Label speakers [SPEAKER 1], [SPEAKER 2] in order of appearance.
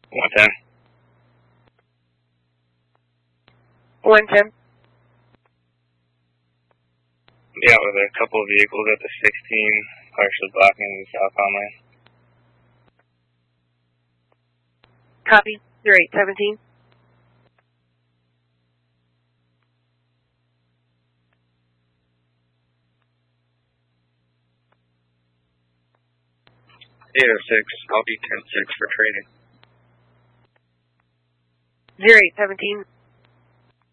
[SPEAKER 1] 110.
[SPEAKER 2] 110.
[SPEAKER 1] Yeah, with a couple of vehicles at the 16, partially blocking the southbound lane.
[SPEAKER 2] Copy. 0817.
[SPEAKER 3] I'll be 10-6 for trading.
[SPEAKER 2] 0817.